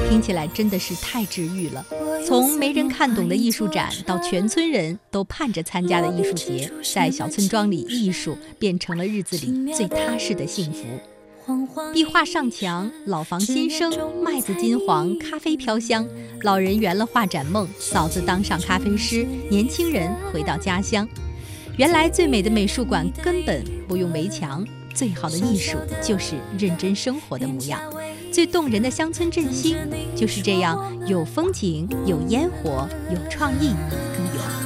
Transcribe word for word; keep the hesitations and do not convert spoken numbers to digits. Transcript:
听起来真的是太治愈了。从没人看懂的艺术展到全村人都盼着参加的艺术节，在小村庄里，艺术变成了日子里最踏实的幸福。壁画上墙，老房新生，麦子金黄，咖啡飘香，老人圆了画展梦，嫂子当上咖啡师，年轻人回到家乡。原来最美的美术馆根本不用围墙，最好的艺术就是认真生活的模样。最动人的乡村振兴就是这样，有风景，有烟火，有创意，更有